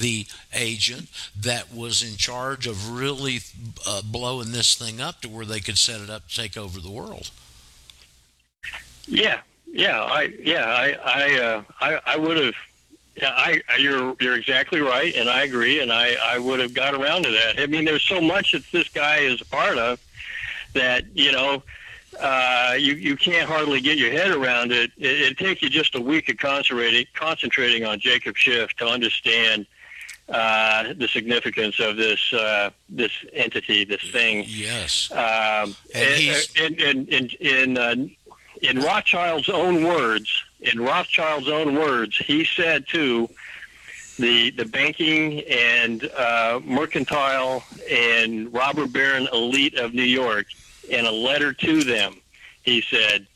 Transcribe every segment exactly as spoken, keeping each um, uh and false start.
the agent that was in charge of really uh, blowing this thing up to where they could set it up to take over the world. Yeah, yeah, I yeah, I I uh, I, I would have. Yeah, I, you're you're exactly right, and I agree, and I, I would have got around to that. I mean, there's so much that this guy is a part of that, you know, uh, you you can't hardly get your head around it. it. It'd take you just a week of concentrating concentrating on Jacob Schiff to understand uh, the significance of this uh, this entity, this thing. Yes. Um, and he's... in in in in, uh, in Rothschild's own words. In Rothschild's own words, he said to the the banking and uh, mercantile and robber baron elite of New York, in a letter to them, he said,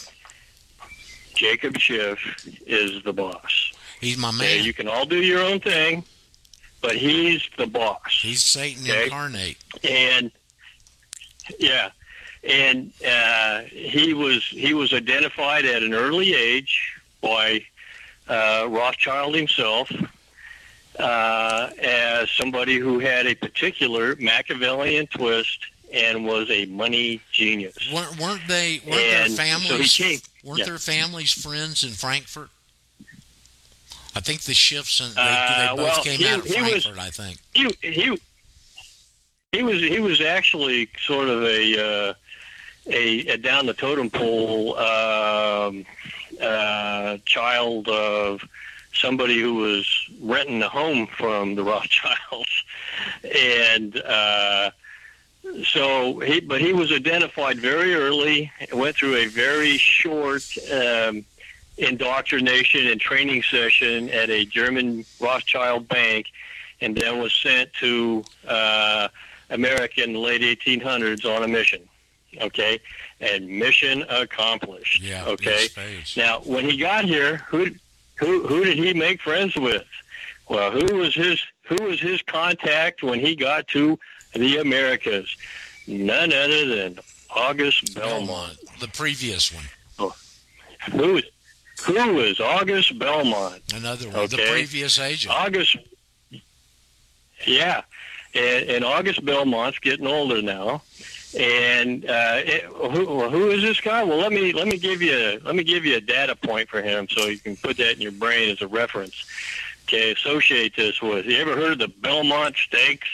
Jacob Schiff is the boss. He's my man. Okay, you can all do your own thing, but he's the boss. He's Satan okay? incarnate. And, yeah. And uh, he was he was identified at an early age by uh, Rothschild himself uh, as somebody who had a particular Machiavellian twist and was a money genius. weren't, weren't they? Weren't and their families? So he came, weren't yeah. their families friends in Frankfurt? I think the Schiffs and they, Uh, they both well, came he- out of he was- Frankfurt. I think. He he he was he was actually sort of a uh, a, a down the totem pole um, uh, child of somebody who was renting a home from the Rothschilds, and uh, so he but he was identified very early. Went through a very short um, indoctrination and training session at a German Rothschild bank, and then was sent to uh, America in the late eighteen hundreds on a mission. Okay, and mission accomplished. Yeah. Okay. Spades. Now, when he got here, who who who did he make friends with? Well, who was his who was his contact when he got to the Americas? None other than August Belmont. Belmont, the previous one. Oh, who who was August Belmont? Another one. Okay. The previous agent. August. Yeah, and, and August Belmont's getting older now. And uh, it, who, who is this guy? Well, let me let me give you let me give you a data point for him, so you can put that in your brain as a reference. Okay, associate this with. You ever heard of the Belmont Stakes?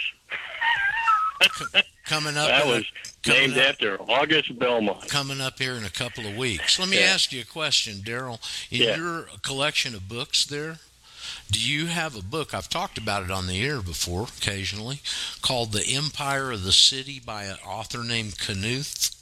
Coming up. That in a- was coming named up- after August Belmont. Coming up here in a couple of weeks. Let me Yeah. ask you a question, Daryl. In Yeah. your collection of books there, do you have a book, I've talked about it on the air before occasionally, called The Empire of the City by an author named Knuth?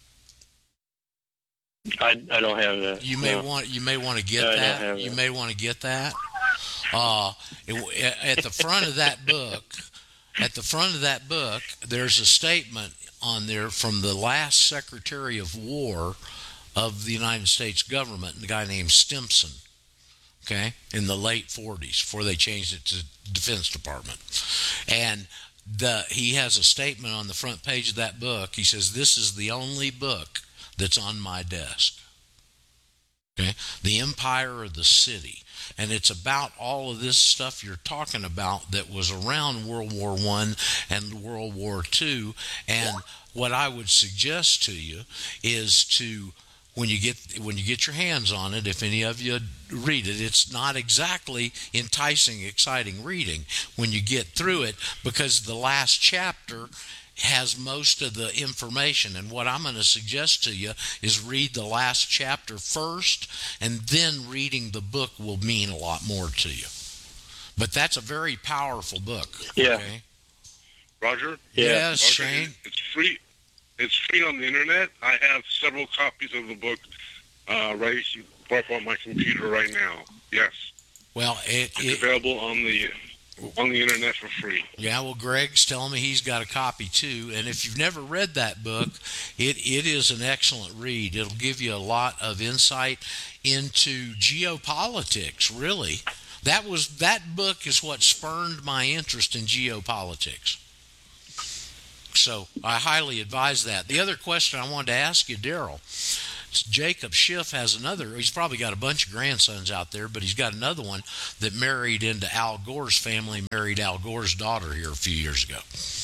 I, I don't have that. You may no. want you may want to get No, I don't that. have You that. may want to get that. Uh, it, at the front of that book, at the front of that book, there's a statement on there from the last Secretary of War of the United States government, a guy named Stimson. Okay, in the late forties, before they changed it to Defense Department, and the he has a statement on the front page of that book. He says, "This is the only book that's on my desk." Okay, The Empire of the City, and it's about all of this stuff you're talking about that was around World War One and World War Two. And what I would suggest to you is to when you get when you get your hands on it, if any of you read it, it's not exactly enticing, exciting reading when you get through it, because the last chapter has most of the information. And what I'm going to suggest to you is read the last chapter first, and then reading the book will mean a lot more to you. But that's a very powerful book. Yeah. Okay? Roger? Yeah. Yes, Roger, Shane. It's free. It's free on the internet. I have several copies of the book uh, right up on my computer right now. Yes. Well, it, It's it available on the on the internet for free. yeah, well, Greg's telling me he's got a copy too. And if you've never read that book, it, it is an excellent read. It'll give you a lot of insight into geopolitics, really. That was that book is what spurred my interest in geopolitics. So I highly advise that. The other question I wanted to ask you, Daryl, Jacob Schiff has another. He's probably got a bunch of grandsons out there, but he's got another one that married into Al Gore's family, married Al Gore's daughter here a few years ago.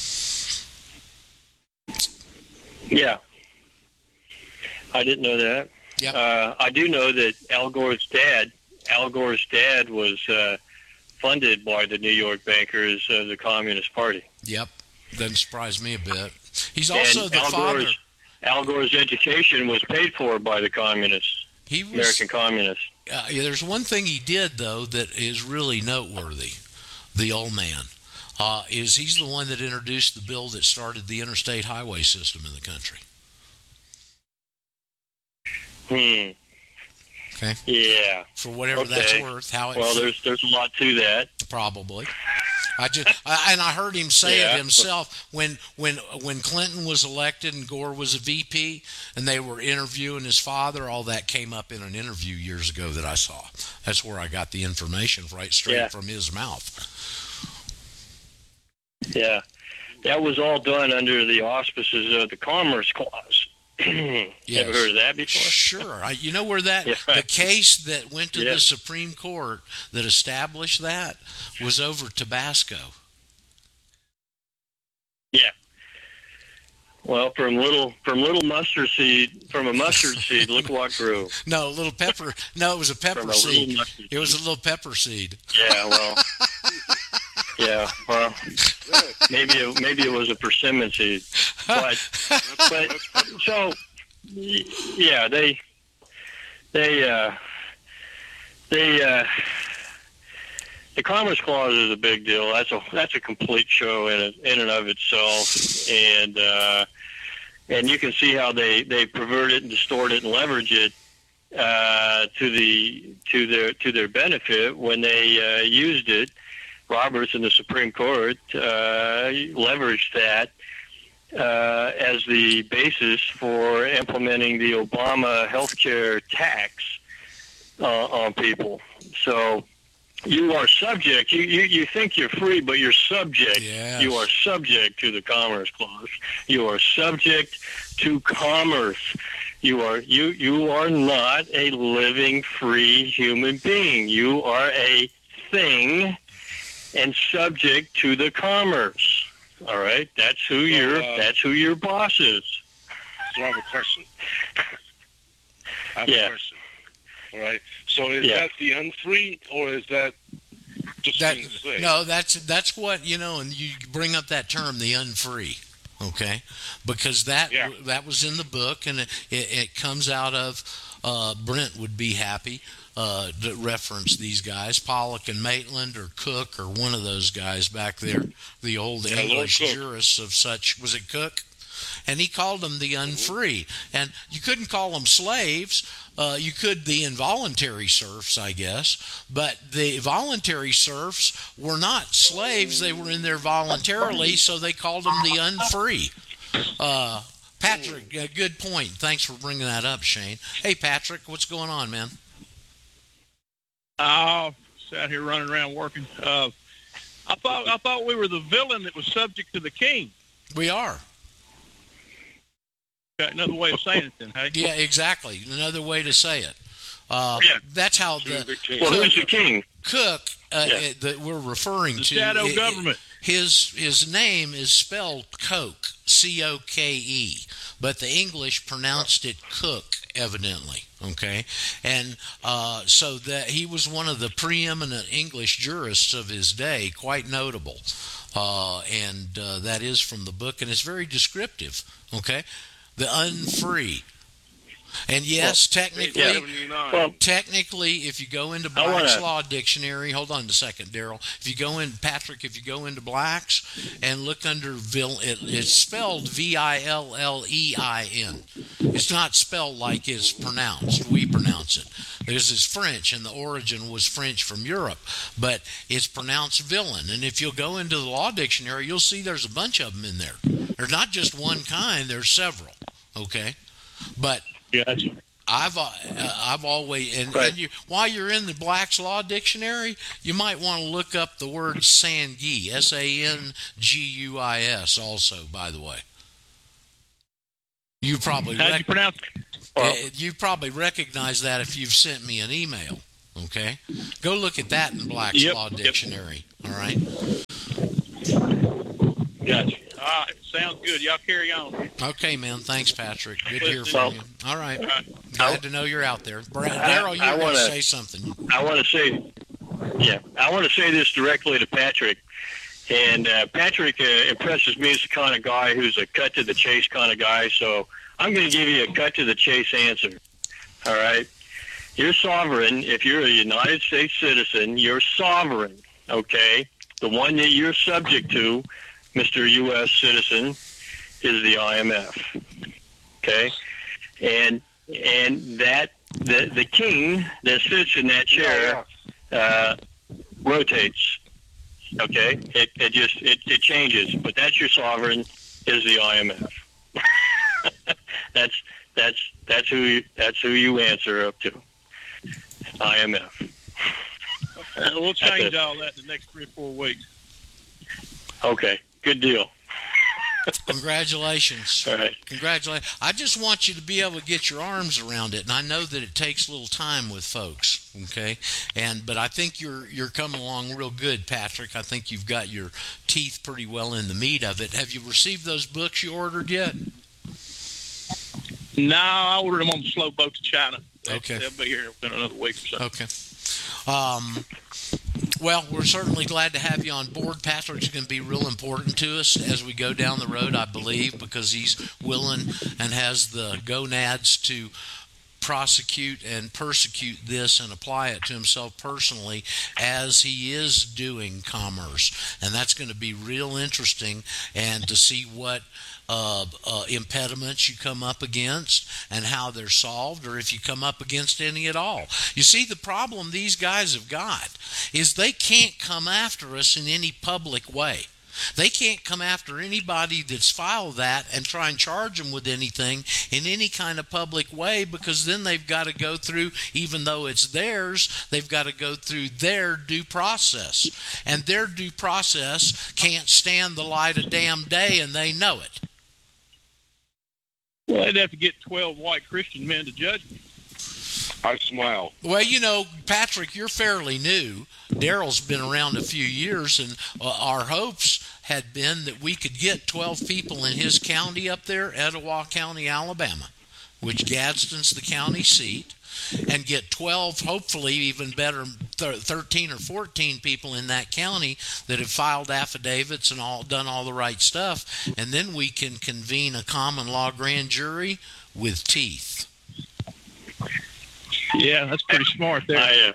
Yeah. I didn't know that. Yep. Uh, I do know that Al Gore's dad, Al Gore's dad was uh, funded by the New York bankers of the Communist Party. Yep. Doesn't surprise me a bit. He's also and the Al father. Gore's, Al Gore's education was paid for by the communists, he was, American communists. Uh, yeah, there's one thing he did, though, that is really noteworthy. The old man. Uh, is he's the one that introduced the bill that started the interstate highway system in the country. Hmm. Okay. Yeah. For whatever okay. that's worth, how it well, there's there's a lot to that. Probably. I just I, and I heard him say yeah. it himself when when when Clinton was elected and Gore was a V P and they were interviewing his father. All that came up in an interview years ago that I saw. That's where I got the information right straight yeah. from his mouth. Yeah, that was all done under the auspices of the Commerce Clause. Yes. Ever heard of that before? Sure. I, you know where that, yeah. the case that went to yeah. the Supreme Court that established that was over Tabasco. Yeah. Well, from little from little mustard seed, from a mustard seed, look what grew. No, a little pepper. No, it was a pepper from a seed. Mustard it was a seed. little pepper seed. Yeah, well. Yeah, well, maybe it, maybe it was a persimmon seed, but but so yeah, they they uh, they uh, the Commerce Clause is a big deal. That's a that's a complete show in it, in and of itself, and uh, and you can see how they, they pervert it and distort it and leverage it uh, to the to their to their benefit when they uh, used it. Roberts in the Supreme Court uh, leveraged that uh, as the basis for implementing the Obama healthcare tax uh, on people. So you are subject. You, you, you think you're free, but you're subject. Yes. You are subject to the Commerce Clause. You are subject to commerce. You are you you are not a living, free human being. You are a thing and subject to the commerce. All right, that's who your uh, that's who your boss is. So I have a question. I have yeah. a question. All right. So is yeah. that the unfree, or is that just that, thing to say? No, that's that's what you know, and you bring up that term, the unfree. Okay, because that yeah. that was in the book, and it, it, it comes out of uh, Brent would be happy. Uh, to reference these guys, Pollock and Maitland or Cook or one of those guys back there, the old yeah, English jurists of such, was it Cook? And he called them the unfree. And you couldn't call them slaves. Uh, you could the involuntary serfs, I guess. But the voluntary serfs were not slaves. They were in there voluntarily, so they called them the unfree. Uh, Patrick, uh, good point. Thanks for bringing that up, Shane. Hey, Patrick, what's going on, man? Oh, just out here running around working. Uh, I thought I thought we were the villain that was subject to the king. We are. Got another way of saying it then, hey? Yeah, exactly. Another way to say it. Uh, yeah. That's how the, the well, who's the king? Cook uh, yeah. that we're referring the to. shadow it, government. His his name is spelled Coke, C O K E, but the English pronounced it Cook, evidently. Okay, and uh, so that he was one of the preeminent English jurists of his day, quite notable, uh, and uh, that is from the book, and it's very descriptive. Okay, the unfree. And yes, well, technically, yeah. well, technically, if you go into Black's Law Dictionary, hold on a second, Daryl. If you go in, Patrick, if you go into Black's and look under Vil, it, it's spelled V I L L E I N. It's not spelled like it's pronounced. We pronounce it because it's French, and the origin was French from Europe, but it's pronounced villain. And if you'll go into the Law Dictionary, you'll see there's a bunch of them in there. There's not just one kind; there's several. Okay, but Yes. I've uh, I've always and, right. and you, while you're in the Black's Law Dictionary, you might want to look up the word sanguis, S A N G U I S, also. By the way, You probably How'd rec- you pronounce uh, you probably recognize that if you've sent me an email. Okay, go look at that in Black's Yep, Law yep. Dictionary. All right. Gotcha. All right, sounds good. Y'all carry on. Okay, man. Thanks, Patrick. Good to hear Well, from you. All right. All right. Glad to know you're out there. Brad, I- Daryl, you I were going to wanna- say something. I want to say, yeah, I want to say this directly to Patrick. And uh, Patrick uh, impresses me as the kind of guy who's a cut to the chase kind of guy. So I'm going to give you a cut to the chase answer. All right. You're sovereign. If you're a United States citizen, you're sovereign. Okay. The one that you're subject to, Mister U S citizen, is the I M F. Okay. And and that the the king that sits in that chair uh, rotates. Okay, it, it just it, it changes, but that's your sovereign is the I M F. that's that's that's who you, that's who you answer up to. I M F. Uh, we'll change it. all that in the next three or four weeks. Okay, good deal. Congratulations. All right. Congratulations. I just want you to be able to get your arms around it, and I know that it takes a little time with folks, okay? And but I think you're you're coming along real good, Patrick. I think you've got your teeth pretty well in the meat of it. Have you received those books you ordered yet? No, I ordered them on the slow boat to China. Okay. They'll be here in another week or so. Okay. Um, well, we're certainly glad to have you on board. Patrick's going to be real important to us as we go down the road, I believe, because he's willing and has the gonads to prosecute and persecute this and apply it to himself personally as he is doing commerce. And that's going to be real interesting, and to see what Uh, uh, impediments you come up against and how they're solved, or if you come up against any at all. You see, the problem these guys have got is they can't come after us in any public way. They can't come after anybody that's filed that and try and charge them with anything in any kind of public way, because then they've got to go through, even though it's theirs, they've got to go through their due process. And their due process can't stand the light of damn day, and they know it. Well, they'd have to get twelve white Christian men to judge me. I smile. Well, you know, Patrick, you're fairly new. Daryl's been around a few years, and uh, our hopes had been that we could get twelve people in his county up there, Etowah County, Alabama, which Gadsden's the county seat, and get twelve, hopefully even better, thirteen or fourteen people in that county that have filed affidavits and all done all the right stuff, and then we can convene a common law grand jury with teeth. Yeah, that's pretty smart there. I, uh,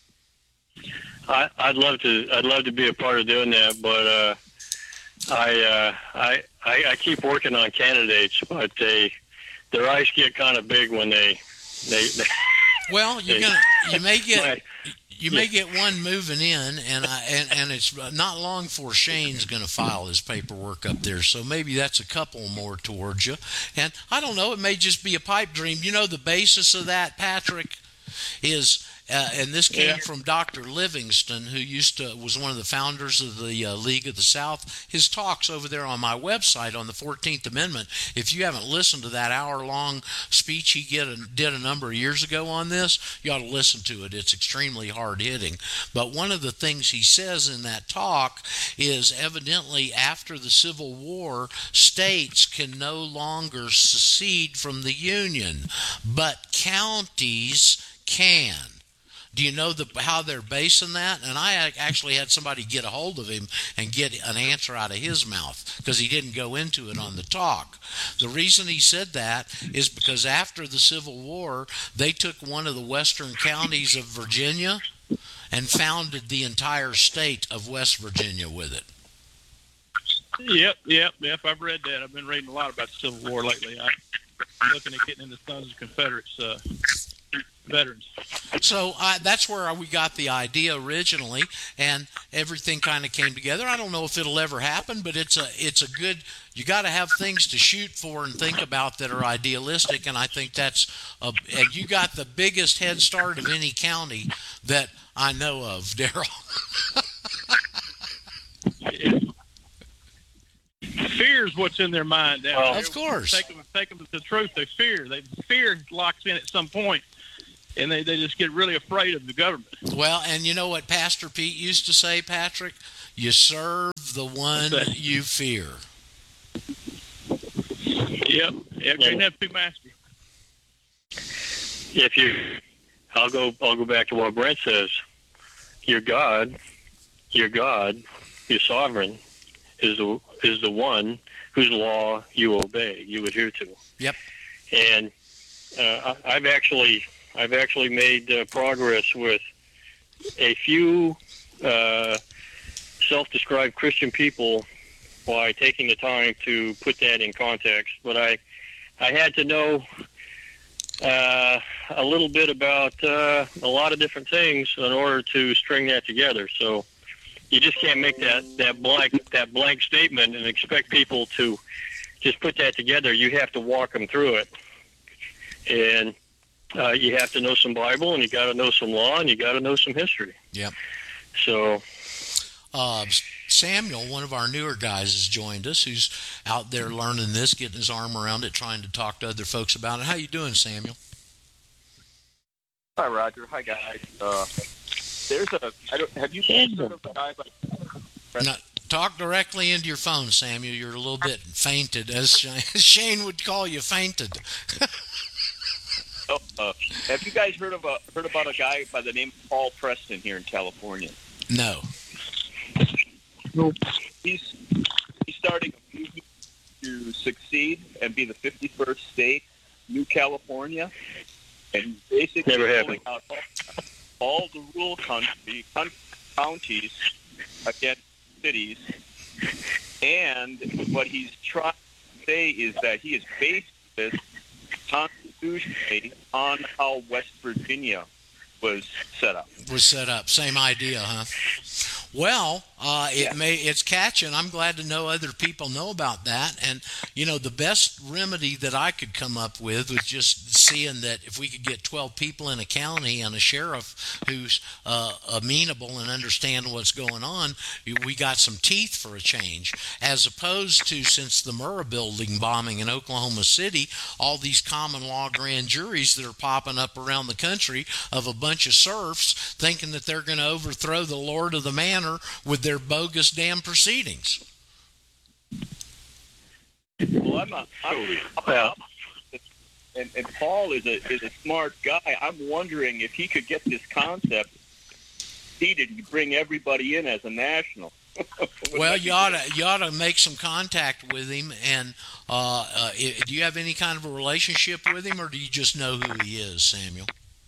I I'd love to I'd love to be a part of doing that, but uh, I, uh, I I I keep working on candidates, but they their eyes get kind of big when they they. they Well, you're gonna you may get my- you may get one moving in, and I and, and it's not long before Shane's going to file his paperwork up there. So maybe that's a couple more towards you. And I don't know, it may just be a pipe dream. You know, the basis of that, Patrick, is. Uh, and this came Yeah. from Doctor Livingston, who used to was one of the founders of the uh, League of the South. His talks over there on my website on the fourteenth Amendment. If you haven't listened to that hour-long speech he get a, did a number of years ago on this, you ought to listen to it. It's extremely hard-hitting. But one of the things he says in that talk is evidently after the Civil War, states can no longer secede from the Union, but counties can. Do you know the, how they're basing that? And I actually had somebody get a hold of him and get an answer out of his mouth because he didn't go into it on the talk. The reason he said that is because after the Civil War, they took one of the western counties of Virginia and founded the entire state of West Virginia with it. Yep, yep, yep. I've read that. I've been reading a lot about the Civil War lately. I'm looking at getting into Sons of Confederates uh, veterans. So uh, that's where we got the idea originally, and everything kind of came together. I don't know if it'll ever happen, but it's a it's a good. You got to have things to shoot for and think about that are idealistic, and I think that's a, and you got the biggest head start of any county that I know of, Daryl. Fear fear is what's in their mind down Well, there. Of course. Take them, take them to the truth. They fear. They fear locks in at some point, and they, they just get really afraid of the government. Well, and you know what Pastor Pete used to say, Patrick? You serve the one that? you fear. Yep. Yeah, can't have two masters. If you, I'll go. I'll go back to what Brent says. Your God, your God, your sovereign, is the is the one whose law you obey, you adhere to. Yep. And uh, I- I've actually, I've actually made uh, progress with a few uh, self-described Christian people by taking the time to put that in context. But I, I had to know uh, a little bit about uh, a lot of different things in order to string that together. So you just can't make that, that blank that blank statement and expect people to just put that together. You have to walk them through it, and uh, you have to know some Bible, and you got to know some law, and you got to know some history. Yep. So. Uh, Samuel, one of our newer guys, has joined us, who's out there learning this, getting his arm around it, trying to talk to other folks about it. How you doing, Samuel? Hi, Roger. Hi, guys. Uh, there's a. I don't. Have you guys heard of a guy by? Now, talk directly into your phone, Samuel. You're a little bit fainted, as Shane would call you, fainted. Oh, uh, have you guys heard of a heard about a guy by the name of Paul Preston here in California? No. Nope. He's he's starting a movement to succeed and be the fifty-first state, New California, and basically Never pulling happened. out all, all the rural country counties against cities. And what he's trying to say is that he has based this constitutionally on how West Virginia was set up. Was set up. Same idea, huh? Well, uh, it Yeah. may it's catching. I'm glad to know other people know about that. And you know, the best remedy that I could come up with was just seeing that if we could get twelve people in a county and a sheriff who's uh, amenable and understand what's going on, we got some teeth for a change. As opposed to, since the Murrah building bombing in Oklahoma City, all these common law grand juries that are popping up around the country of a bunch of serfs thinking that they're going to overthrow the lord of the manor with their bogus damn proceedings. Well, I'm not. I'm, I'm Well, and, and Paul is a is a smart guy. I'm wondering if he could get this concept seated and bring everybody in as a national. Well, you ought to you ought to make some contact with him. And uh, uh, i- do you have any kind of a relationship with him, or do you just know who he is, Samuel?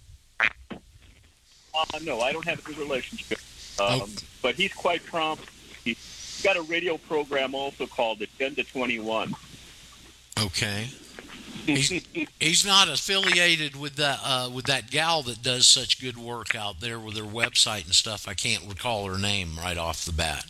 Uh, no, I don't have a relationship. Um, Oh. But he's quite prompt. He's got a radio program also called Agenda twenty-one. Okay. He's, he's not affiliated with that uh, with that gal that does such good work out there with her website and stuff. I can't recall her name right off the bat,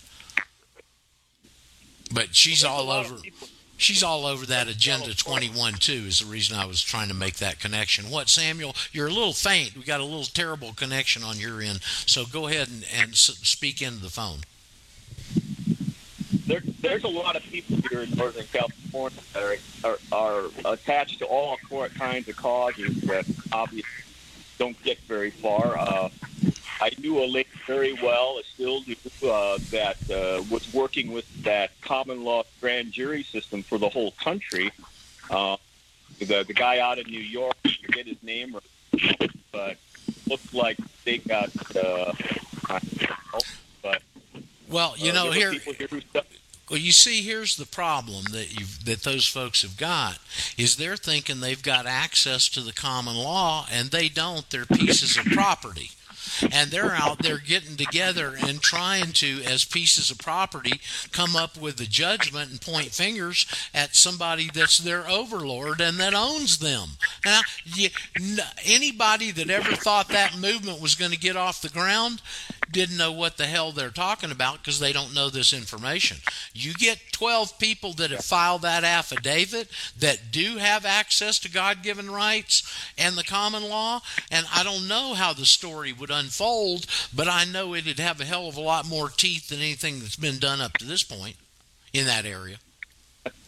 but she's There's a all lot of over. people- She's all over that Agenda twenty-one too. Is the reason I was trying to make that connection. What, Samuel? You're a little faint. We got a little terrible connection on your end. So go ahead and, and s- speak into the phone. There, there's a lot of people here in Northern California that are, are, are attached to all kinds of causes that obviously don't get very far. Uh, I knew a lady very well, I still do, uh, that uh, was working with that common law grand jury system for the whole country. Uh, the, the guy out of New York, I forget his name, but looks like they got, uh, I don't know, but Well, you uh, know, there were here. people here who stuck- Well, you see, here's the problem that you that those folks have got is they're thinking they've got access to the common law, and they don't. They're pieces of property. And they're out there getting together and trying to, as pieces of property, come up with a judgment and point fingers at somebody that's their overlord and that owns them. Now, you, n- anybody that ever thought that movement was going to get off the ground didn't know what the hell they're talking about because they don't know this information. You get twelve people that have filed that affidavit that do have access to God-given rights and the common law, and I don't know how the story would unfold, but I know it'd have a hell of a lot more teeth than anything that's been done up to this point in that area.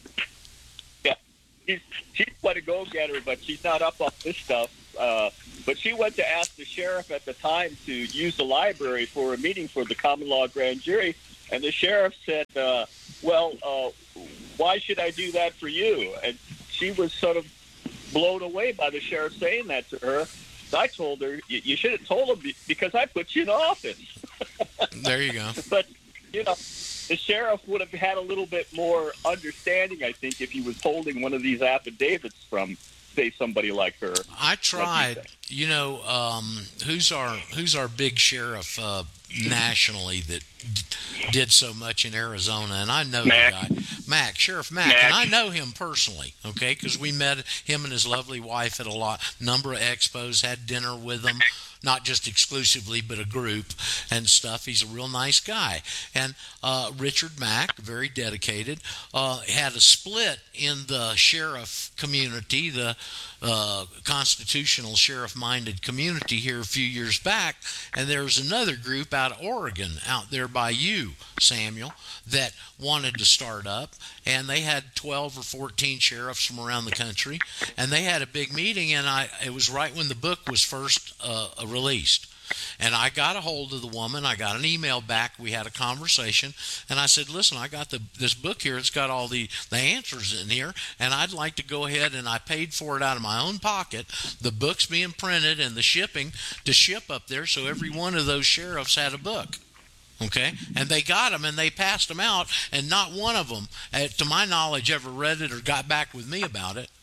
she's she's quite a go-getter, but she's not up on this stuff. Uh, but she went to ask the sheriff at the time to use the library for a meeting for the common law grand jury, and the sheriff said, uh, "Well, uh, why should I do that for you?" And she was sort of blown away by the sheriff saying that to her. So I told her, "You, you should have told him because I put you in office." There you go. But you know, the sheriff would have had a little bit more understanding, I think, if he was holding one of these affidavits from, say, somebody like her. I tried. You know, um, who's our who's our big sheriff uh, nationally that d- did so much in Arizona? And I know Mac. the guy, Mac, Sheriff Mac, Mac. and I know him personally. Okay, because we met him and his lovely wife at a lot number of expos, had dinner with them. Not just exclusively, but a group and stuff. He's a real nice guy. And uh, Richard Mack, very dedicated, uh, had a split in the sheriff community, the uh, constitutional sheriff-minded community here a few years back. And there was another group out of Oregon, out there by you, Samuel, that wanted to start up. And they had twelve or fourteen sheriffs from around the country. And they had a big meeting, and I it was right when the book was first uh, released. And I got a hold of the woman. I got an email back. We had a conversation. And I said, listen, I got the this book here. It's got all the, the answers in here. And I'd like to go ahead, and I paid for it out of my own pocket. The book's being printed and the shipping to ship up there. So every one of those sheriffs had a book. Okay? And they got them, and they passed them out. And not one of them, uh, to my knowledge, ever read it or got back with me about it.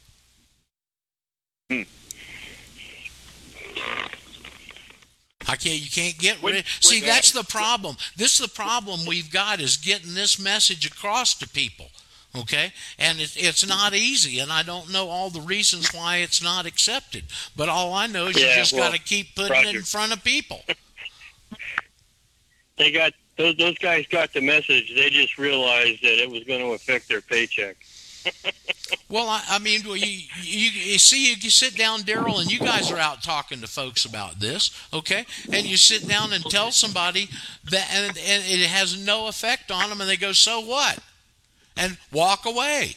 Hmm. I can't. You can't get When- rid. See, when that's that- the problem. This is the problem we've got is getting this message across to people. Okay, and it, it's not easy, and I don't know all the reasons why it's not accepted. But all I know is you Yeah, just well, got to keep putting it in Roger. front of people. They got those those guys got the message. They just realized that it was going to affect their paycheck. Well, I, I mean, well, you, you you see, you, you sit down, Daryl, and you guys are out talking to folks about this, okay? And you sit down and tell somebody that, and, and it has no effect on them, and they go, "So what?" and walk away.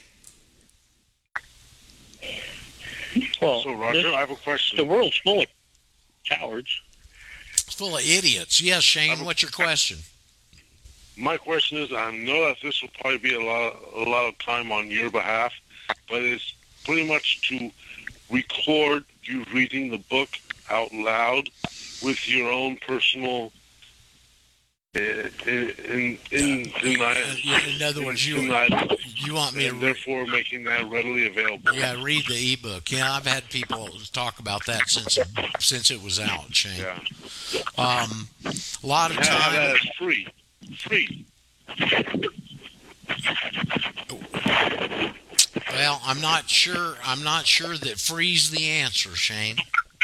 Well, So, Roger, this- I have a question. the world's full of cowards. It's full of idiots. Yes, Shane. What's your question? My question is, I know that this will probably be a lot, a lot of time on your behalf, but it's pretty much to record you reading the book out loud with your own personal. Uh, in in, in, Uh, in other words, you you want me to and re- therefore making that readily available. yeah read the ebook? Yeah, I've had people talk about that since since it was out, Shane. Yeah. Um, a lot of Have that time. as free, free. Well, I'm not sure. I'm not sure that free's the answer, Shane.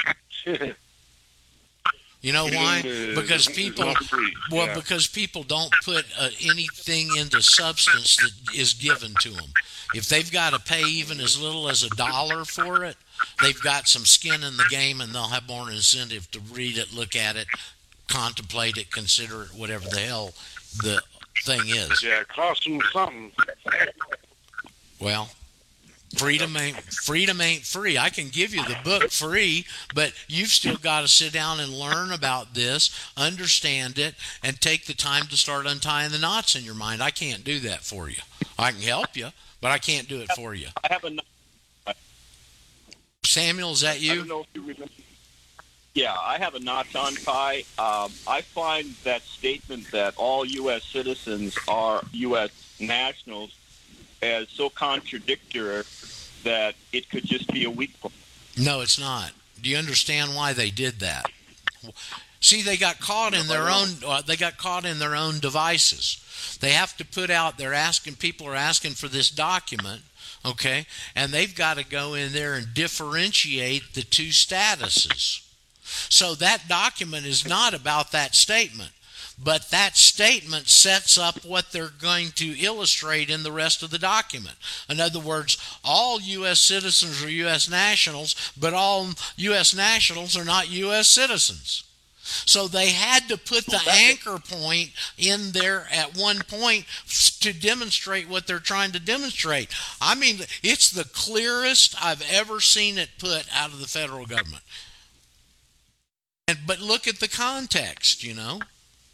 You know why? Uh, Because it's people, not free. well, Yeah. because people don't put uh, anything into substance that is given to them. If they've got to pay even as little as a dollar for it, they've got some skin in the game, and they'll have more incentive to read it, look at it, contemplate it, consider it, whatever the hell the thing is. Yeah, it costs them something. Well, freedom ain't freedom ain't free. I can give you the book free, but you've still got to sit down and learn about this, understand it, and take the time to start untying the knots in your mind. I can't do that for you. I can help you, but I can't do it for you. I have a. Samuel, is that I don't you? know if you remember. Yeah, I have a notch on Pi. Um, I find that statement that all U S citizens are U S nationals as so contradictory that it could just be a weak point. No, it's not. Do you understand why they did that? See, they got caught in their own. Uh, they got caught in their own devices. They have to put out. They're asking. People are asking for this document, okay, and they've got to go in there and differentiate the two statuses. So that document is not about that statement, but that statement sets up what they're going to illustrate in the rest of the document. In other words, all U S citizens are U S nationals, but all U S nationals are not U S citizens. So they had to put the anchor point in there at one point to demonstrate what they're trying to demonstrate. I mean, it's the clearest I've ever seen it put out of the federal government. And but look at the context, you know.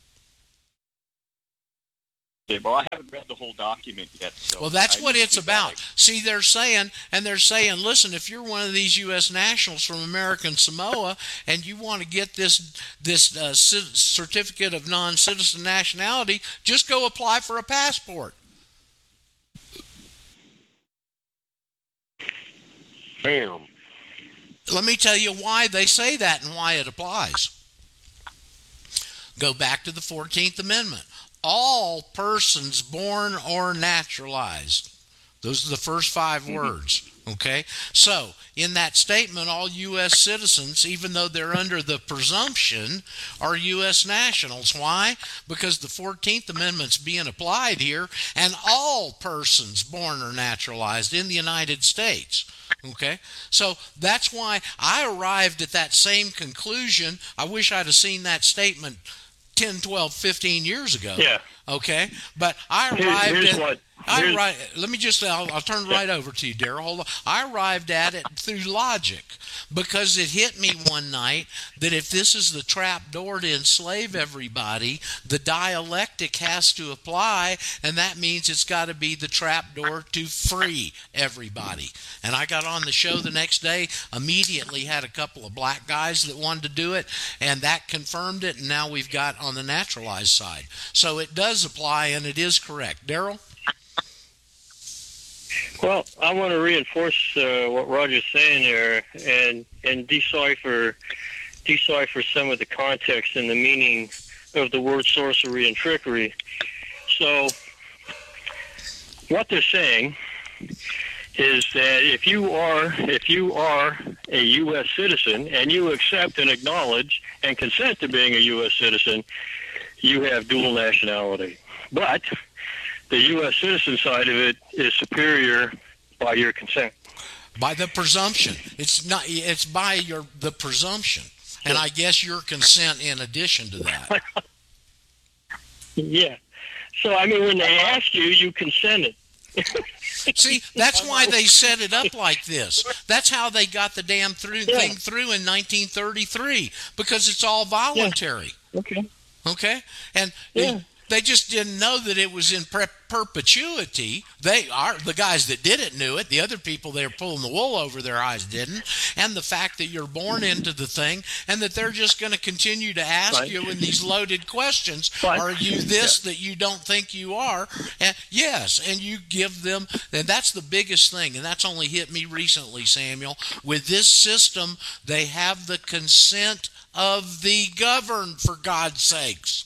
Okay, well, I haven't read the whole document yet. So well, that's I what need to it's do about. that. See, they're saying, and they're saying, listen, if you're one of these U S nationals from American Samoa and you want to get this this uh, c- certificate of non-citizen nationality, just go apply for a passport. Bam. Let me tell you why they say that and why it applies. Go back to the fourteenth Amendment. All persons born or naturalized. Those are the first five mm-hmm. words. Okay? So, in that statement, all U S citizens, even though they're under the presumption, are U S nationals. Why? Because the fourteenth Amendment's being applied here, and all persons born or naturalized in the United States. Okay? So, that's why I arrived at that same conclusion. I wish I'd have seen that statement ten, twelve, fifteen years ago. Yeah. Okay? But I Here, arrived here's at... what, I here's, right, let me just, I'll, I'll turn right over to you, Daryl. Hold on. I arrived at it through logic because it hit me one night that if this is the trap door to enslave everybody, the dialectic has to apply, and that means it's got to be the trap door to free everybody. And I got on the show the next day, immediately had a couple of black guys that wanted to do it, and that confirmed it, and now we've got on the naturalized side. So it does apply, and it is correct. Daryl? Well, I want to reinforce uh, what Roger's saying there, and and decipher decipher some of the context and the meaning of the word sorcery and trickery. So, what they're saying is that if you are if you are a U S citizen and you accept and acknowledge and consent to being a U S citizen, you have dual nationality. But the U S citizen side of it is superior by your consent. By the presumption. It's not. It's by your the presumption, and I guess your consent in addition to that. Yeah. So I mean, when they ask you, you consented. See, that's why they set it up like this. That's how they got the damn through yeah. thing through in nineteen thirty-three, because it's all voluntary. Yeah. Okay. Okay, and. Yeah. They, They just didn't know that it was in per- perpetuity. They are the guys that did it knew it. The other people they were pulling the wool over their eyes didn't. And the fact that you're born into the thing, and that they're just going to continue to ask right. you in these loaded questions. Right. Are you this yeah. that you don't think you are? And yes, and you give them. And that's the biggest thing. And that's only hit me recently, Samuel. With this system, they have the consent of the governed, for God's sakes.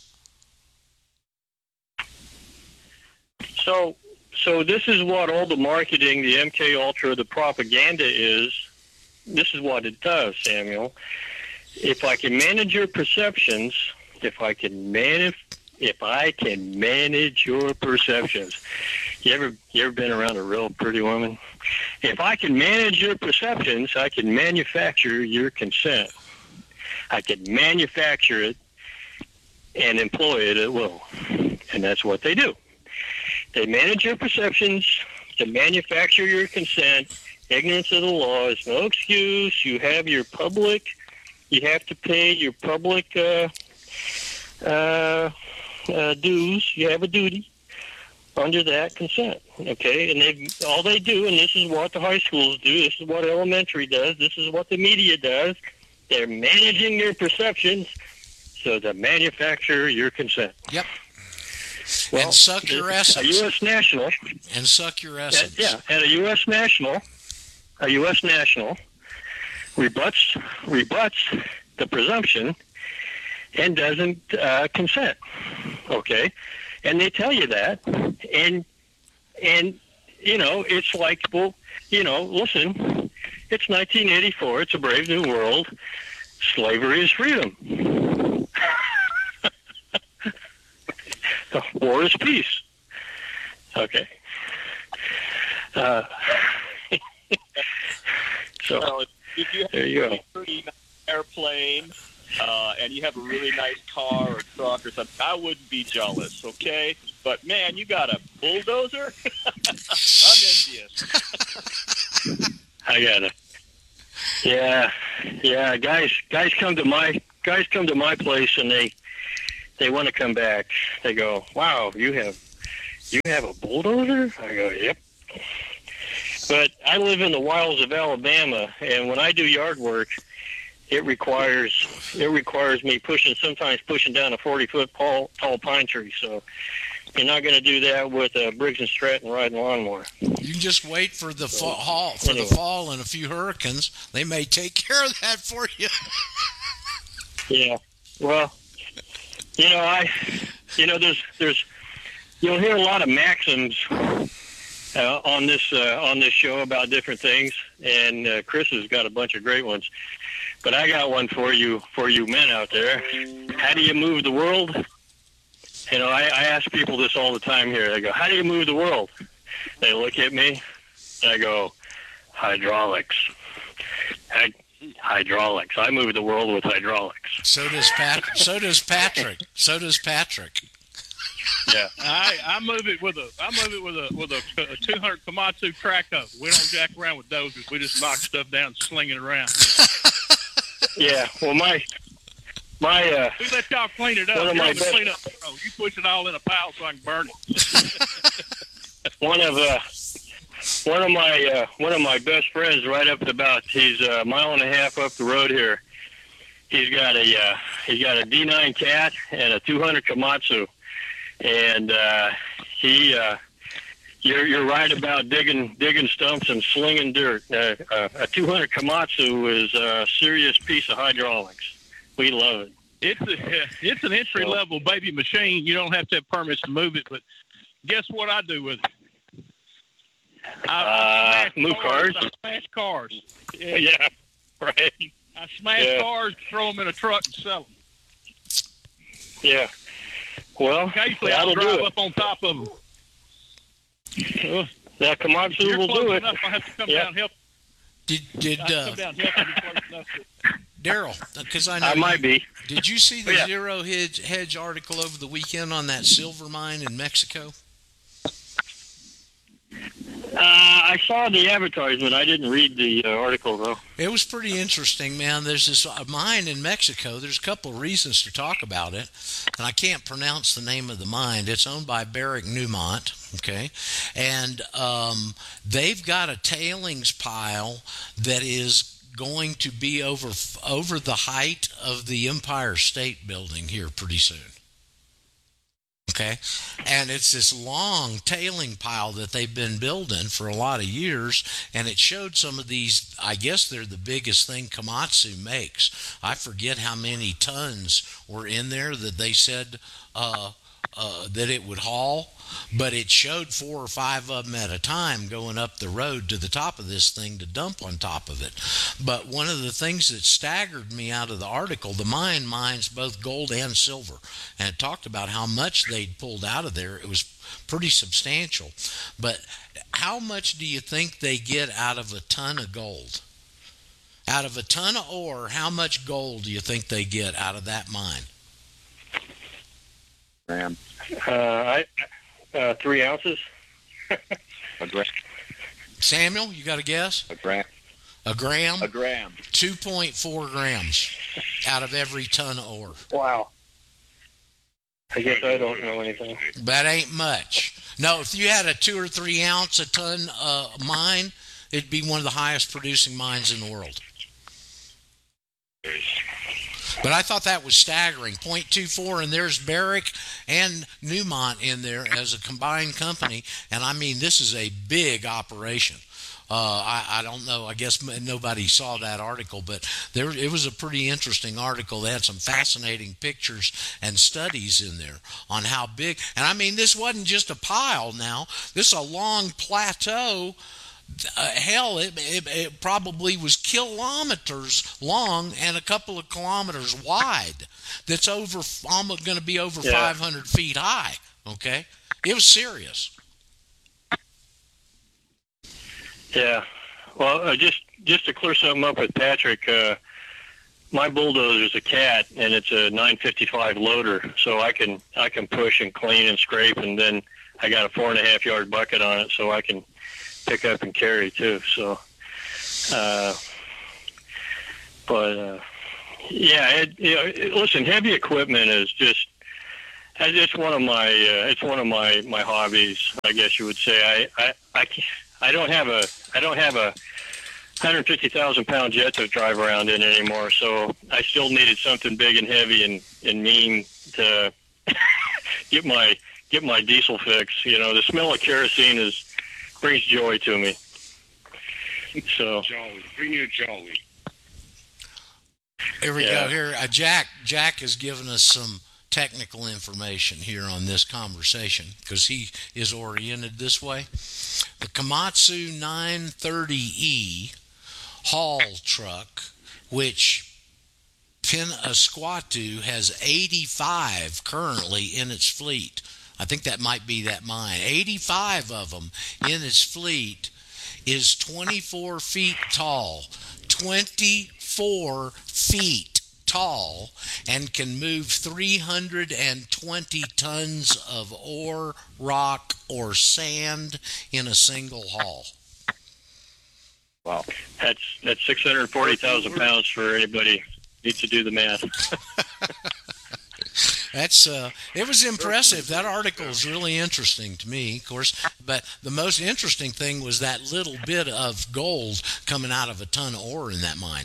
So, so this is what all the marketing, the M K Ultra, the propaganda is. This is what it does, Samuel. If I can manage your perceptions, if I can manage, if I can manage your perceptions. You ever, you ever been around a real pretty woman? If I can manage your perceptions, I can manufacture your consent. I can manufacture it and employ it at will, and that's what they do. They manage your perceptions to manufacture your consent. Ignorance of the law is no excuse. You have your public, you have to pay your public uh, uh, uh, dues. You have a duty under that consent, okay? And they all they do, and this is what the high schools do, this is what elementary does, this is what the media does, they're managing your perceptions so to manufacture your consent. Yep. Well, and suck your essence. A U S national. And suck your essence. Yeah, and a U S national, a U S national rebuts rebuts the presumption and doesn't uh, consent. Okay, and they tell you that, and and you know it's like, well, you know, listen, it's nineteen eighty-four. It's a brave new world. Slavery is freedom. War is peace. Okay. Uh, so well, if you have there you go. a pretty airplane uh, and you have a really nice car or truck or something, I wouldn't be jealous, okay? But, man, you got a bulldozer? I'm envious. I got it. Yeah, yeah. Guys, guys come to my guys come to my place and they they want to come back. They go, "Wow, you have you have a bulldozer?" I go, "Yep." But I live in the wilds of Alabama, and when I do yard work, it requires it requires me pushing sometimes pushing down a forty foot tall tall pine tree. So you're not going to do that with a Briggs and Stratton riding lawnmower. You can just wait for the so, fall for anyway. the fall and a few hurricanes. They may take care of that for you. Yeah. Well, you know, I, you know, there's there's you'll hear a lot of maxims uh, on this uh, on this show about different things, and uh, Chris has got a bunch of great ones. But I got one for you for you men out there. How do you move the world? You know, I, I ask people this all the time here. They go, "How do you move the world?" They look at me, and I go, "Hydraulics." I, hydraulics. I move the world with hydraulics. So does Patrick. So does Patrick. So does Patrick. Yeah. I, I move it with a I move it with a with a, a two hundred Komatsu track over. We don't jack around with dozers. We just knock stuff down and sling it around. Yeah. Well, my my uh. We let y'all clean it up. One of you my best, clean up. Oh, you push it all in a pile so I can burn it. one of uh. One of my uh, one of my best friends, right up about he's a mile and a half up the road here. He's got a uh, he's got a D nine Cat and a two hundred Komatsu, and uh, he uh, you're you're right about digging digging stumps and slinging dirt. Uh, uh, a two hundred Komatsu is a serious piece of hydraulics. We love it. It's a, it's an entry level baby machine. You don't have to have permits to move it, but guess what I do with it? I, uh, I move cars. cars. I smash cars. Yeah, yeah, right. I smash yeah. cars, throw them in a truck, and sell them. Yeah. Well, occasionally that'll I drive do it. up on top of them. Well, that Komatsu will do it. Enough, I have to come yep. down and help. Did did uh, Daryl? Because I know I might you, be. Did you see the oh, yeah. Zero Hedge, Hedge article over the weekend on that silver mine in Mexico? Uh, I saw the advertisement. I didn't read the uh, article, though. It was pretty interesting, man. There's this uh, mine in Mexico. There's a couple of reasons to talk about it, and I can't pronounce the name of the mine. It's owned by Barrick Newmont, okay? And um, they've got a tailings pile that is going to be over over the height of the Empire State Building here pretty soon. Okay, and it's this long tailing pile that they've been building for a lot of years, and it showed some of these. I guess they're the biggest thing Komatsu makes. I forget how many tons were in there that they said uh, uh, that it would haul, but it showed four or five of them at a time going up the road to the top of this thing to dump on top of it. But one of the things that staggered me out of the article, the mine mines both gold and silver, and it talked about how much they'd pulled out of there. It was pretty substantial. But how much do you think they get out of a ton of gold? Out of a ton of ore, how much gold do you think they get out of that mine? Gram. Uh, I... Uh, three ounces. A gram. Samuel, you got a guess? A gram. A gram? A gram. two point four grams out of every ton of ore. Wow. I guess I don't know anything. That ain't much. No, if you had a two or three ounce a ton uh, mine, it'd be one of the highest producing mines in the world. But I thought that was staggering. point two four, and there's Barrick and Newmont in there as a combined company. And, I mean, this is a big operation. Uh, I, I don't know. I guess nobody saw that article, but there it was a pretty interesting article. They had some fascinating pictures and studies in there on how big. And, I mean, this wasn't just a pile now. This is a long plateau. Uh, hell, it, it, it probably was kilometers long and a couple of kilometers wide. That's over, almost going to be over yeah. five hundred feet high. Okay, it was serious. Yeah. Well, uh, just just to clear something up with Patrick, uh, my bulldozer's a cat, and it's a nine fifty-five loader, so I can I can push and clean and scrape, and then I got a four and a half yard bucket on it, so I can pick up and carry too. So, uh, but uh, yeah, it, you know, it, listen, heavy equipment is just it's one of my uh, it's one of my, my hobbies, I guess you would say. I I I, I don't have a I don't have a one hundred fifty thousand pound jet to drive around in anymore, so I still needed something big and heavy and, and mean to get my get my diesel fix. You know, the smell of kerosene is brings joy to me. So jolly, bring you jolly. Here we Yeah. go. Here, uh, Jack. Jack has given us some technical information here on this conversation because he is oriented this way. The Komatsu nine thirty E haul truck, which Penasquatu has eighty-five currently in its fleet. I think that might be that mine. eighty-five of them in its fleet, is twenty-four feet tall. twenty-four feet tall, and can move three hundred twenty tons of ore, rock, or sand in a single haul. Wow. that's that's six hundred forty thousand pounds for anybody who needs to do the math. That's uh, it was impressive. That article is really interesting to me, of course. But the most interesting thing was that little bit of gold coming out of a ton of ore in that mine.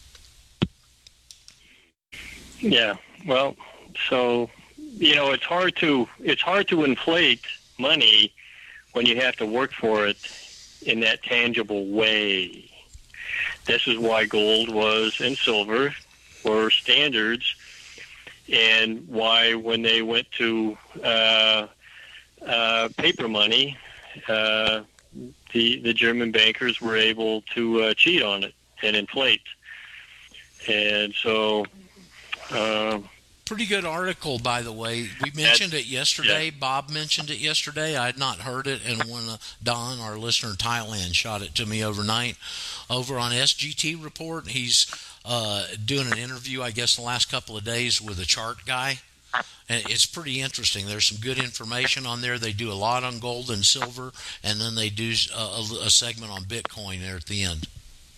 Yeah, well, so you know, it's hard to it's hard to inflate money when you have to work for it in that tangible way. This is why gold was and silver were standards, and why when they went to uh, uh, paper money, uh, the the German bankers were able to uh, cheat on it and inflate, and so. Uh, Pretty good article, by the way. We mentioned it yesterday. Yeah. Bob mentioned it yesterday. I had not heard it, and when uh, Don, our listener in Thailand, shot it to me overnight over on S G T Report. He's uh, doing an interview, I guess, the last couple of days with a chart guy. And it's pretty interesting. There's some good information on there. They do a lot on gold and silver, and then they do a, a, a segment on Bitcoin there at the end.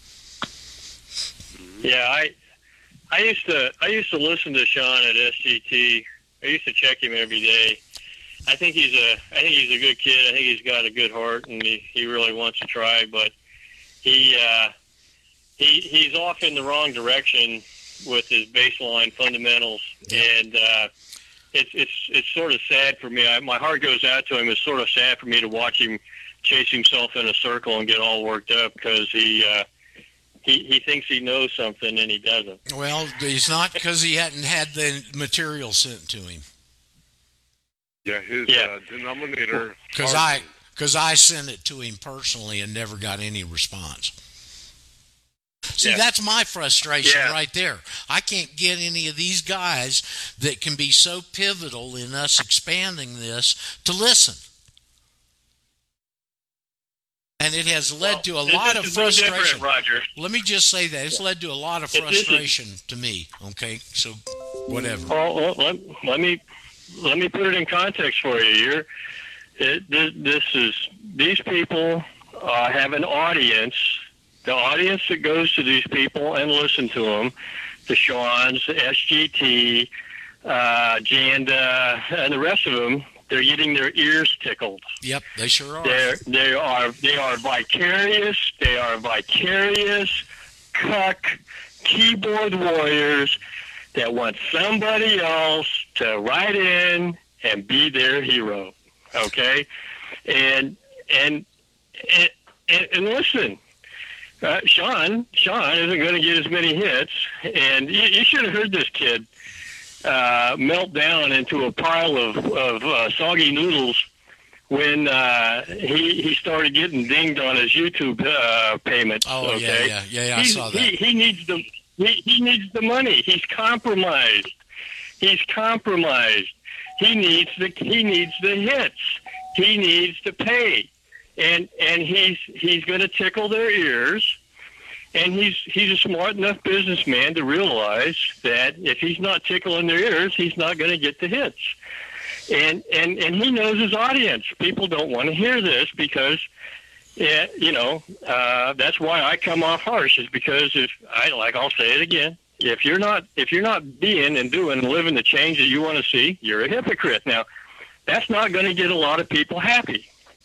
Yeah, I... I used to I used to listen to Sean at S G T. I used to check him every day. I think he's a I think he's a good kid. I think he's got a good heart, and he, he really wants to try. But he uh, he he's off in the wrong direction with his baseline fundamentals, and uh, it's it's it's sort of sad for me. I, my heart goes out to him. It's sort of sad for me to watch him chase himself in a circle and get all worked up because he. Uh, He, he thinks he knows something and he doesn't. Well, he's not because he hadn't had the material sent to him. Yeah, his yeah. Uh, denominator. Because I, because I sent it to him personally and never got any response. See, yeah. that's my frustration yeah. right there. I can't get any of these guys that can be so pivotal in us expanding this to listen. And it has led well, to a lot of frustration. Roger. Let me just say that. It's led to a lot of frustration to me, okay? So, whatever. Oh, well, let, let me let me put it in context for you. You're, it, this, this is, these people uh, have an audience, the audience that goes to these people and listen to them, the Sean's, the S G T, uh, Janda, and the rest of them. They're getting their ears tickled. Yep, they sure are. They're, they are they are vicarious. They are vicarious, cuck, keyboard warriors that want somebody else to write in and be their hero. Okay, and and and, and, and listen, uh, Sean Sean isn't going to get as many hits, and you, you should have heard this kid. Uh, melt down into a pile of, of uh, soggy noodles when uh, he he started getting dinged on his YouTube uh, payments. Oh okay? yeah, yeah, yeah, yeah I He's, saw that. He, he needs the he, he needs the money. He's compromised. He's compromised. He needs the he needs the hits. He needs to pay, and and he's he's going to tickle their ears. and he's he's a smart enough businessman to realize that if he's not tickling their ears, he's not going to get the hits. And and and he knows his audience. People don't want to hear this because, yeah, you know, uh, that's why I come off harsh. Is because if I like, I'll say it again. If you're not if you're not being and doing and living the change that you want to see, you're a hypocrite. Now, that's not going to get a lot of people happy.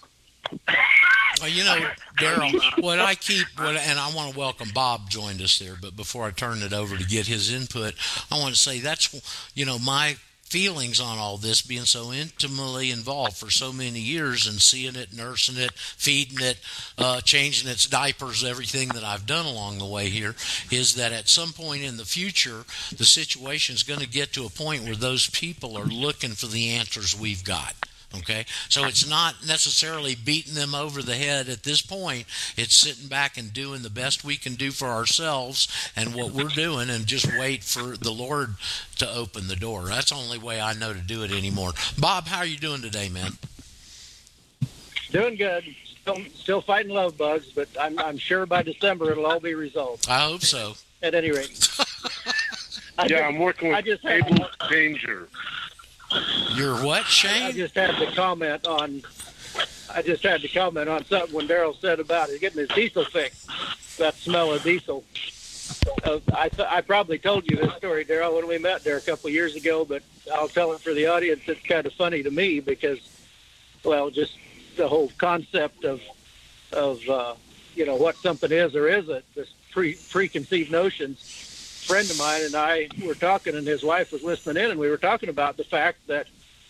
Well, you know, Daryl, what I keep, what, and I want to welcome Bob joined us there, but before I turn it over to get his input, I want to say that's, you know, my feelings on all this, being so intimately involved for so many years and seeing it, nursing it, feeding it, uh, changing its diapers, everything that I've done along the way here, is that at some point in the future, the situation is going to get to a point where those people are looking for the answers we've got. Okay, so it's not necessarily beating them over the head at this point. It's sitting back and doing the best we can do for ourselves and what we're doing, and just wait for the Lord to open the door. That's the only way I know to do it anymore. Bob, how are you doing today, man? Doing good. Still, still fighting love bugs, but I'm, I'm sure by December it'll all be resolved. I hope so. At any rate. yeah, just, I'm working with I just Abel had, Danger. You're what, Shane? I just had to comment on. I just had to comment on something when Daryl said about it, getting his diesel fixed. That smell of diesel. Uh, I th- I probably told you this story, Daryl, when we met there a couple of years ago, but I'll tell it for the audience. It's kind of funny to me because, well, just the whole concept of of uh, you know, what something is or isn't. This pre preconceived notions. Friend of mine and I were talking, and his wife was listening in, and we were talking about the fact that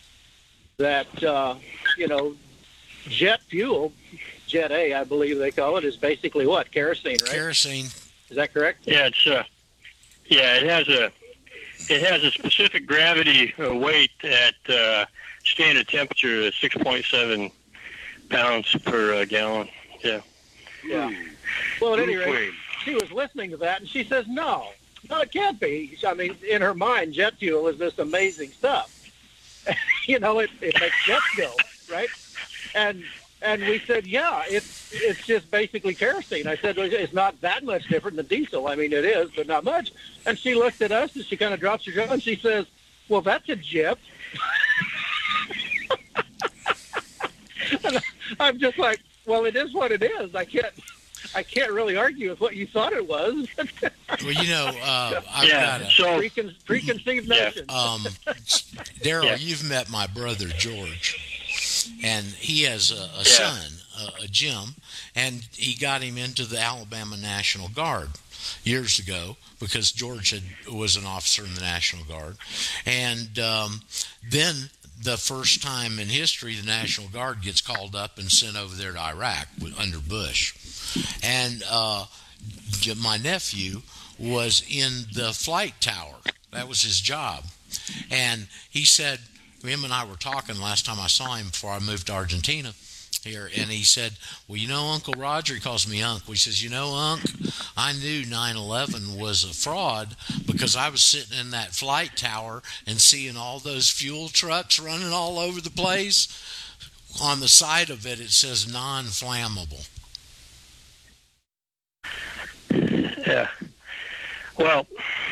that uh, you know, jet fuel, Jet A, I believe they call it, is basically what, kerosene, right? Kerosene. Is that correct? Yeah, it's uh, yeah, it has a it has a specific gravity uh, weight at uh, standard temperature of six point seven pounds per uh, gallon. Yeah. Yeah. Well, at any rate, she was listening to that, and she says, "No, no, it can't be." I mean, in her mind, jet fuel is this amazing stuff. you know, it, it makes jets go, right? And and we said, yeah, it's it's just basically kerosene. I said, it's not that much different than diesel. I mean, it is, but not much. And she looked at us, and she kind of drops her jaw, and she says, well, that's a jet. And I'm just like, well, it is what it is. I can't. I can't really argue with what you thought it was. Well, you know, uh, I've yeah, got a so, Precon- preconceived notions. Um, Daryl, Yeah. you've met my brother George, and he has a, a Yeah. son, a, a Jim, and he got him into the Alabama National Guard years ago because George had, was an officer in the National Guard, and um, then the first time in history the National Guard gets called up and sent over there to Iraq with, under Bush. And uh, my nephew was in the flight tower. That was his job. And he said, him and I were talking last time I saw him before I moved to Argentina here, and he said, well, you know, Uncle Roger, he calls me Unc. He says, you know, Unc, I knew nine eleven was a fraud because I was sitting in that flight tower and seeing all those fuel trucks running all over the place. On the side of it, it says non-flammable. Yeah. Well,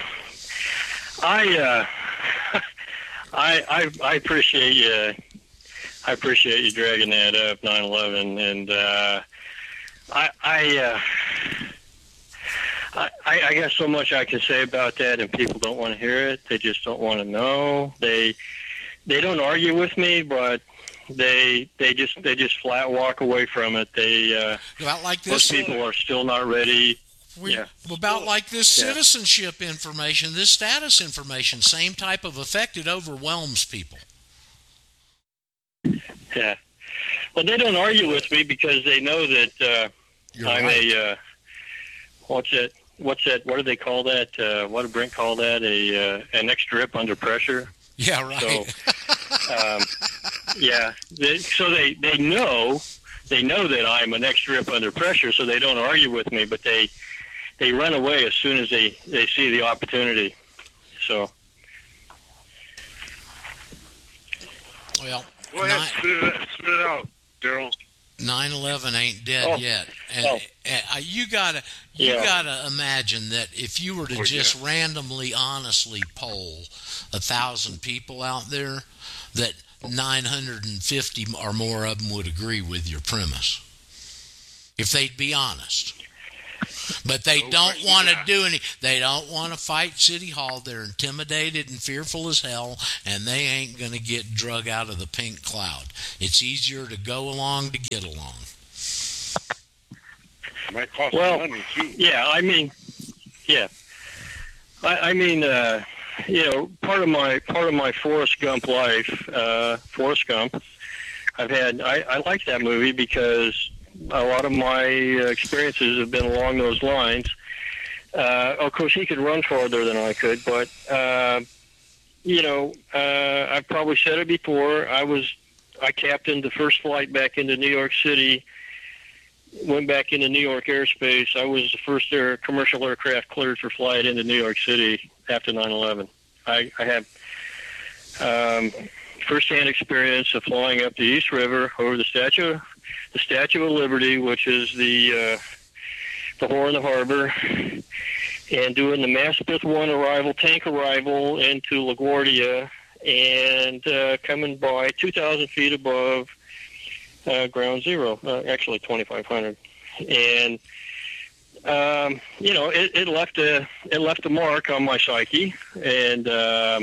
I, uh, I, I, I appreciate you. I appreciate you dragging that up, nine eleven, and uh, I, I, uh, I, I got so much I can say about that, and people don't want to hear it. They just don't want to know. They, they don't argue with me, but they, they just, they just flat walk away from it. They, uh, About like most this. people are still not ready. We, Yeah. About like this Yeah. citizenship information, this status information, same type of effect, it overwhelms people. Yeah. Well, they don't argue with me because they know that uh, You're I'm right. a uh, what's that? What's that? What do they call that? Uh, what did Brent call that? A uh, an extra drip under pressure. Yeah, right. So, um, yeah. They, so they they know they know that I'm an extra drip under pressure, so they don't argue with me, but they they run away as soon as they, they see the opportunity. So. Well, Go ahead, not- spit it, spit it out, Daryl. nine eleven ain't dead Oh. yet, and Oh. uh, you gotta you Yeah. gotta imagine that if you were to Oh, just yeah. randomly, honestly poll a thousand people out there, that nine hundred fifty or more of them would agree with your premise if they'd be honest. But they No don't question want to asked. do any. They don't want to fight City Hall. They're intimidated and fearful as hell, and they ain't going to get drug out of the pink cloud. It's easier to go along to get along. It might cost Well, money too. Yeah, I mean, yeah, I, I mean, uh, you know, part of my part of my Forrest Gump life, uh, Forrest Gump. I've had. I, I like that movie because a lot of my uh, experiences have been along those lines. Uh, of course, he could run farther than I could, but uh, you know, uh, I've probably said it before. I was I captained the first flight back into New York City. Went back into New York airspace. I was the first air, commercial aircraft cleared for flight into New York City after nine eleven. I, I have um, first-hand experience of flying up the East River over the Statue, the Statue of Liberty, which is the uh, the whore in the harbor, and doing the Maspeth one arrival, tank arrival into LaGuardia, and uh, coming by two thousand feet above Uh, ground zero, uh, actually twenty-five hundred, and um, you know it, it left a it left a mark on my psyche, and uh,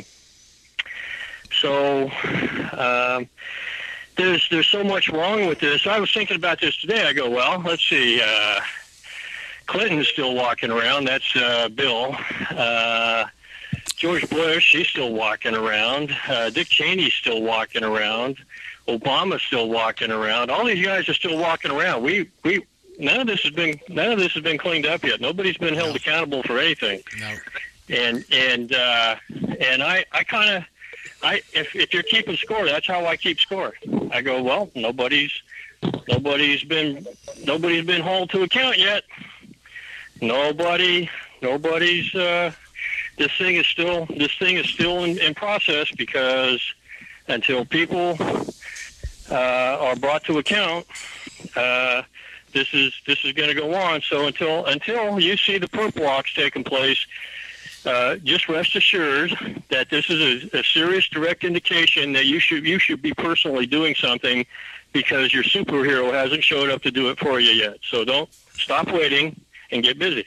so um, there's there's so much wrong with this. I was thinking about this today. I go, well, let's see. Uh, Clinton's still walking around. That's uh, Bill. Uh, George Bush, he's still walking around. Uh, Dick Cheney's still walking around. Obama's still walking around. All these guys are still walking around. We we none of this has been none of this has been cleaned up yet. Nobody's been held No. accountable for anything. No. And and uh, and I I kind of I if if you're keeping score, that's how I keep score. I go, well, nobody's nobody's been nobody's been hauled to account yet. Nobody nobody's. Uh, this thing is still this thing is still in, in process, because until people uh, are brought to account, uh, this is this is going to go on. So until until you see the perp walks taking place, uh, just rest assured that this is a, a serious direct indication that you should you should be personally doing something, because your superhero hasn't showed up to do it for you yet. So don't stop waiting and get busy.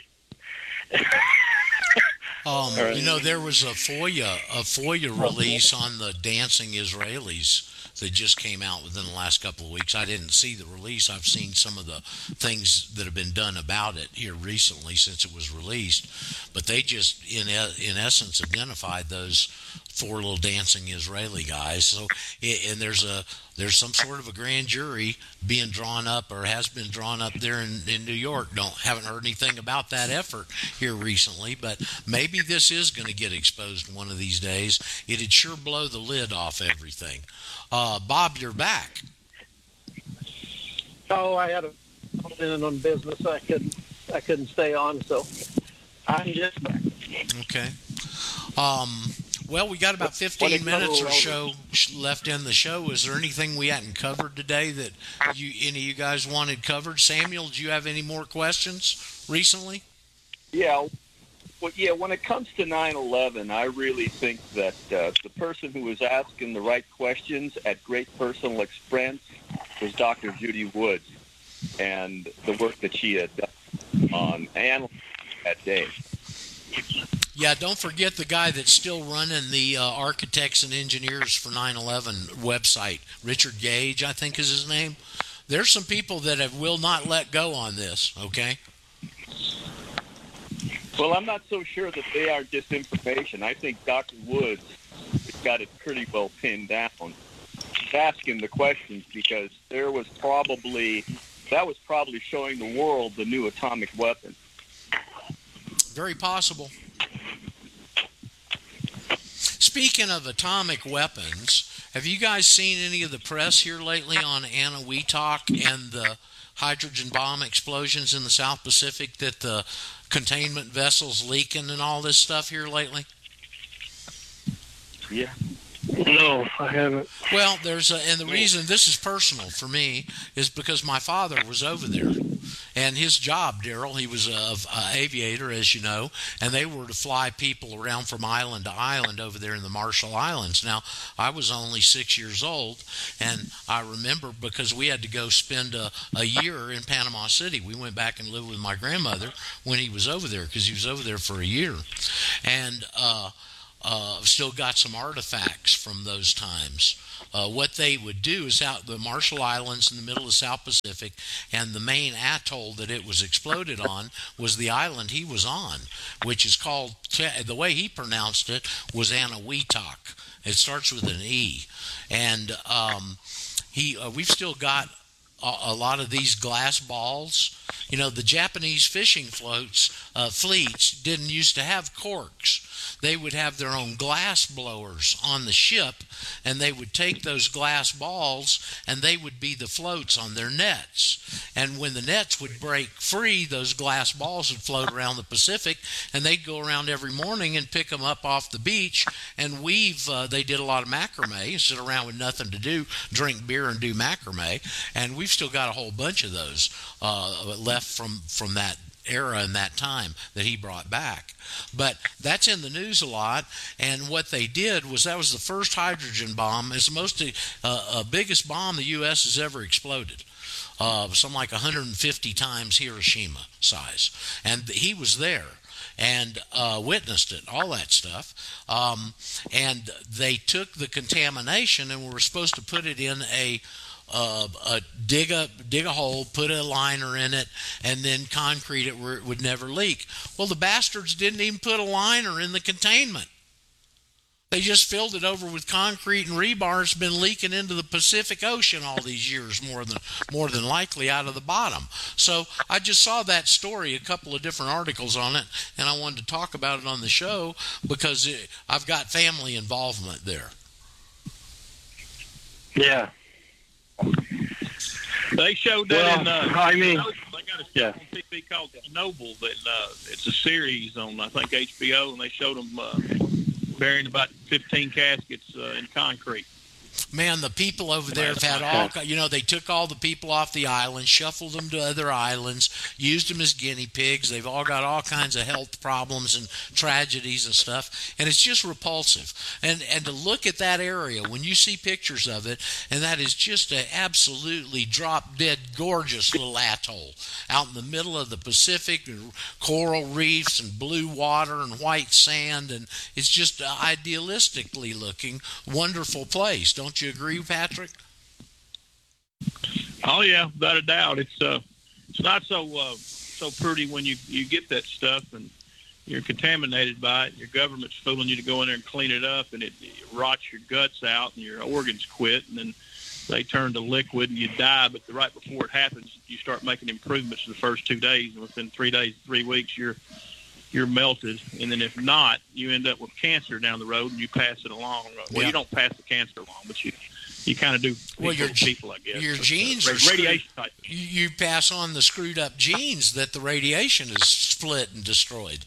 Um, right. You know, there was a FOIA a FOIA release on the dancing Israelis that just came out within the last couple of weeks. I didn't see the release. I've seen some of the things that have been done about it here recently since it was released. But they just, in in essence, identified those four little dancing Israeli guys. So, and there's a there's some sort of a grand jury being drawn up, or has been drawn up there in, in New York. Don't haven't heard anything about that effort here recently, but maybe this is going to get exposed one of these days. It'd sure blow the lid off everything. Uh, Bob, you're back. Oh, I had a in on business. I couldn't I couldn't stay on, so I'm just back. Okay. Um, well, we got about fifteen minutes or so left in the show. Is there anything we hadn't covered today that you any of you guys wanted covered? Samuel, do you have any more questions recently? Yeah. Well, yeah, when it comes to nine eleven, I really think that uh, the person who was asking the right questions at great personal expense was Doctor Judy Woods, and the work that she had done on analyzing that day. Yeah, don't forget the guy that's still running the uh, Architects and Engineers for nine eleven website, Richard Gage, I think is his name. There's some people that have, will not let go on this, okay? Well, I'm not so sure that they are disinformation. I think Doctor Woods has got it pretty well pinned down. He's asking the questions because there was probably, that was probably showing the world the new atomic weapon. Very possible. Speaking of atomic weapons, have you guys seen any of the press here lately on Anna Weetalk and the hydrogen bomb explosions in the South Pacific, that the containment vessels leaking and all this stuff here lately? Yeah. No, I haven't. Well, there's a, and the reason this is personal for me is because my father was over there, and his job, Daryl, he was a, a aviator, as you know, and they were to fly people around from island to island over there in the Marshall Islands. Now, I was only six years old, and I remember because we had to go spend a, a year in Panama City. We went back and lived with my grandmother when he was over there because he was over there for a year, and uh, Uh, still got some artifacts from those times. Uh, what they would do is out the Marshall Islands in the middle of the South Pacific, and the main atoll that it was exploded on was the island he was on, which is called, the way he pronounced it was Anahuac. It starts with an E. And um, he, uh, we've still got a, a lot of these glass balls. You know, the Japanese fishing floats, uh, fleets didn't used to have corks. They would have their own glass blowers on the ship, and they would take those glass balls, and they would be the floats on their nets. And when the nets would break free, those glass balls would float around the Pacific, and they'd go around every morning and pick them up off the beach and weave. Uh, they did a lot of macrame, sit around with nothing to do, drink beer and do macrame, and we've still got a whole bunch of those uh, left from, from that era and that time that he brought back. But that's in the news a lot, and what they did was that was the first hydrogen bomb. It's the most uh, uh, biggest bomb the U S has ever exploded. Uh, something like one hundred fifty times Hiroshima size, and he was there and uh, witnessed it, all that stuff. Um, and they took the contamination and were supposed to put it in a Uh, uh, dig a dig a hole, put a liner in it, and then concrete it where it would never leak. Well, the bastards didn't even put a liner in the containment. They just filled it over with concrete and rebar. It's been leaking into the Pacific Ocean all these years, more than more than likely out of the bottom. So I just saw that story, a couple of different articles on it, and I wanted to talk about it on the show because it, I've got family involvement there. Yeah. They showed that well, in. Uh, I mean, they got a show yeah. on T V called Noble. That uh, it's a series on I think H B O, and they showed them uh, burying about fifteen caskets uh, in concrete. Man, the people over there have had all, you know, they took all the people off the island, shuffled them to other islands, used them as guinea pigs. They've all got all kinds of health problems and tragedies and stuff, and it's just repulsive. And and to look at that area, when you see pictures of it, and that is just an absolutely drop-dead gorgeous little atoll out in the middle of the Pacific, coral reefs and blue water and white sand, and it's just an idealistically looking, wonderful place. Don't you agree, Patrick? Oh yeah, without a doubt. It's uh, it's not so uh, so pretty when you, you get that stuff and you're contaminated by it. Your government's fooling you to go in there and clean it up, and it, it rots your guts out and your organs quit, and then they turn to liquid and you die. But the right before it happens, you start making improvements in the first two days, and within three days, three weeks, you're you're melted. And then if not, you end up with cancer down the road and you pass it along. Well, yeah. You don't pass the cancer along, but you you kind of do. Well, your people, I guess. Your but, genes uh, are radiation screwed, type. You, you pass on the screwed up genes that the radiation has split and destroyed.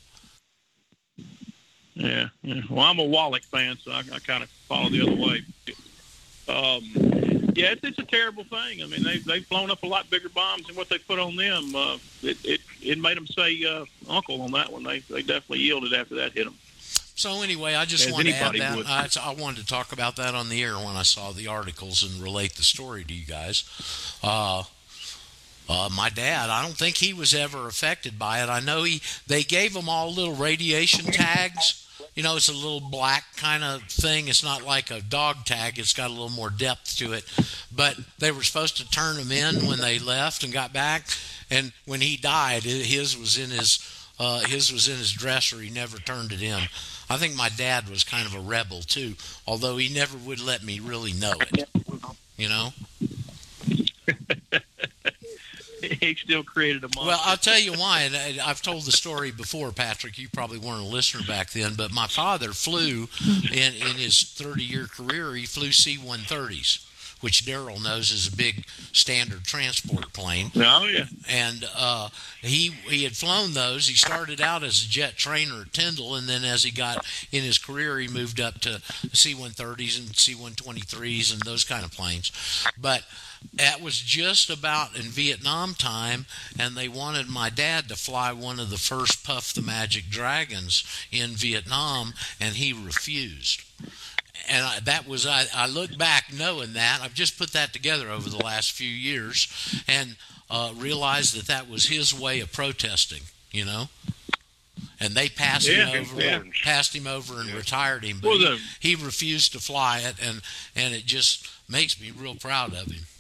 Yeah, yeah. Well, I'm a Wallach fan, so I, I kind of follow the other way. Um, yeah, it's, it's a terrible thing. I mean, they they've blown up a lot bigger bombs than what they put on them. Uh, it, it it made them say uh, uncle on that one. They they definitely yielded after that hit them. So anyway, I just As wanted to add that. would. I, I wanted to talk about that on the air when I saw the articles and relate the story to you guys. Uh, uh, my dad, I don't think he was ever affected by it. I know he they gave him all little radiation tags. You know, it's a little black kind of thing. It's not like a dog tag. It's got a little more depth to it. But they were supposed to turn him in when they left and got back. And when he died, his was in his uh, his was in his dresser. He never turned it in. I think my dad was kind of a rebel too, although he never would let me really know it. You know. He still created a monster. Well, I'll tell you why, and I've told the story before, Patrick. You probably weren't a listener back then, but my father flew in, in his thirty-year career. He flew C one thirties, which Daryl knows is a big standard transport plane. Oh, yeah. And uh, he he had flown those. He started out as a jet trainer at Tyndall, and then as he got in his career, he moved up to C one thirties and C one twenty-threes and those kind of planes. But that was just about in Vietnam time, and they wanted my dad to fly one of the first Puff the Magic Dragons in Vietnam, and he refused. And I, that was, I, I look back knowing that. I've just put that together over the last few years and uh, realized that that was his way of protesting, you know? And they passed Yeah, him over, yeah. passed him over and retired him. But Well, he, the- he refused to fly it, and, and it just makes me real proud of him.